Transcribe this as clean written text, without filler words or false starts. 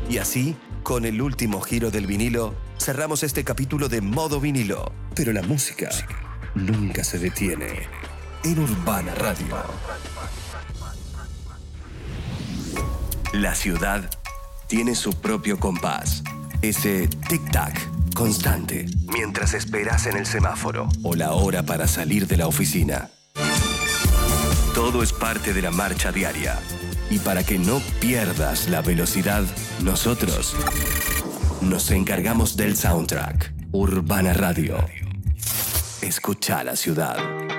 Y así, con el último giro del vinilo, cerramos este capítulo de Modo Vinilo. Pero la música nunca se detiene en Urbana Radio. La ciudad tiene su propio compás. Ese tic-tac constante mientras esperas en el semáforo o la hora para salir de la oficina. Todo es parte de la marcha diaria. Y para que no pierdas la velocidad, nosotros nos encargamos del soundtrack. Urbana Radio. Escucha la ciudad.